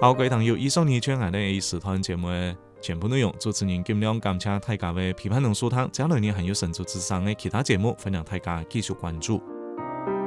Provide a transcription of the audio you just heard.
好，各位朋友，以上呢就是我哋视台节目嘅全部内容。主持人金亮感谢大家嘅批判同收听，接下来呢还有深度之上嘅其他节目，分享大家继续关注。